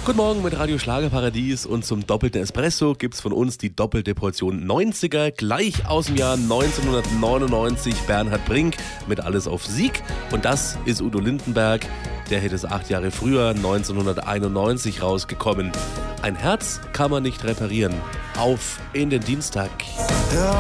Guten Morgen mit Radio Schlagerparadies und zum doppelten Espresso gibt's von uns die doppelte Portion 90er, gleich aus dem Jahr 1999, Bernhard Brink mit Alles auf Sieg. Und das ist Udo Lindenberg, der hätte es 8 Jahre früher, 1991 rausgekommen. Ein Herz kann man nicht reparieren. Auf in den Dienstag. Ja.